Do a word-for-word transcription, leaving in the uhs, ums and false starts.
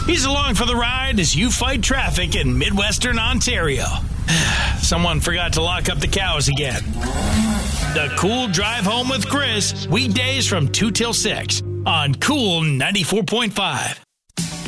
He's along for the ride as you fight traffic in Midwestern Ontario. Someone forgot to lock up the cows again. The Cool Drive Home with Chris, weekdays from two till six on Cool ninety-four point five.